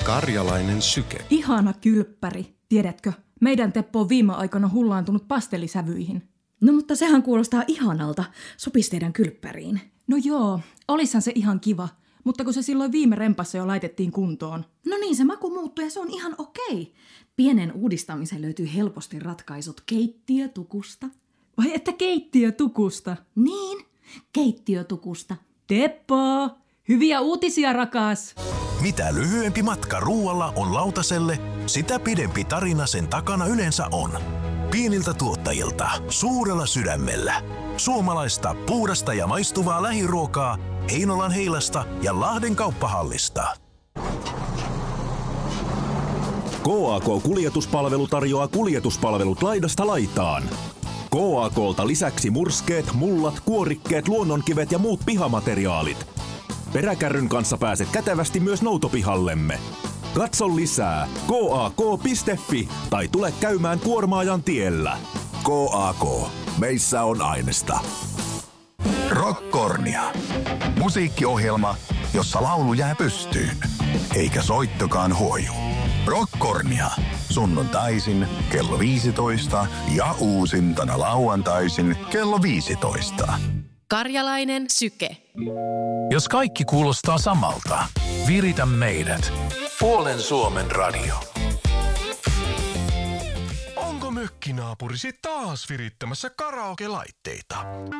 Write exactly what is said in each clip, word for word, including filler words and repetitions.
Karjalainen syke. Ihana kylppäri. Tiedätkö, meidän Teppo on viime aikoina hullaantunut pastellisävyihin. No mutta sehän kuulostaa ihanalta. Sopisi teidän kylppäriin. No joo, olishan se ihan kiva. Mutta kun se silloin viime rempassa jo laitettiin kuntoon. No niin, se maku muuttui ja se on ihan okei. Pienen uudistamiseen löytyy helposti ratkaisut keittiötukusta. Vai että keittiötukusta? Niin, keittiötukusta. Teppo, hyviä uutisia rakas! Mitä lyhyempi matka ruualla on lautaselle, sitä pidempi tarina sen takana yleensä on. Pieniltä tuottajilta, suurella sydämellä. Suomalaista, puhdasta ja maistuvaa lähiruokaa Heinolan Heilasta ja Lahden kauppahallista. K A K-kuljetuspalvelu tarjoaa kuljetuspalvelut laidasta laitaan. K A K:lta lisäksi murskeet, mullat, kuorikkeet, luonnonkivet ja muut pihamateriaalit. Peräkärryn kanssa pääset kätevästi myös noutopihallemme. Katso lisää k a k piste f i tai tule käymään Kuormaajan tiellä. K A K. Meissä on ainesta. Rockkornia. Musiikkiohjelma, jossa laulu jää pystyyn, eikä soittokaan huoju. Rockkornia. Sunnuntaisin kello viisitoista ja uusintana lauantaisin kello viisitoista. Karjalainen syke. Jos kaikki kuulostaa samalta, viritä meidät. Puolen Suomen radio. Onko mökkinaapurisi taas virittämässä karaoke-laitteita?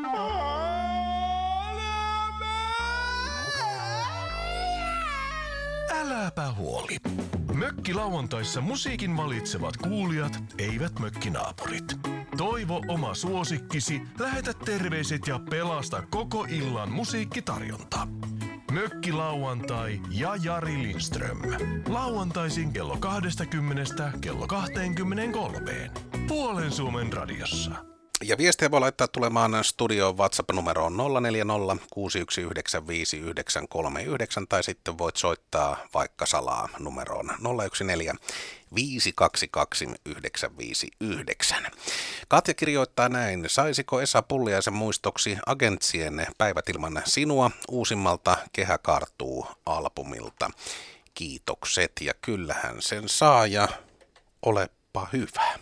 Äläpä huoli. Mökkilauantaissa musiikin valitsevat kuulijat, eivät mökkinaapurit. Toivo oma suosikkisi, lähetä terveiset ja pelasta koko illan musiikkitarjonta. Mökkilauantai ja Jari Lindström. Lauantaisin kello kaksikymmentä kello kaksikymmentäkolme. Puolen Suomen radiossa. Ja viestiä voi laittaa tulemaan studioon WhatsApp-numeroon nolla neljä nolla kuusi yksi yhdeksän viisi yhdeksän kolme yhdeksän tai sitten voit soittaa vaikka salaa numeroon nolla yksi neljä viisi kaksi kaksi yhdeksän viisi yhdeksän. Katja kirjoittaa näin: saisiko Esa Pulliaisen muistoksi Agentsien Päivät ilman sinua uusimmalta Kehä kaartuu -albumilta? Kiitokset, ja kyllähän sen saa, ja olepa hyvä.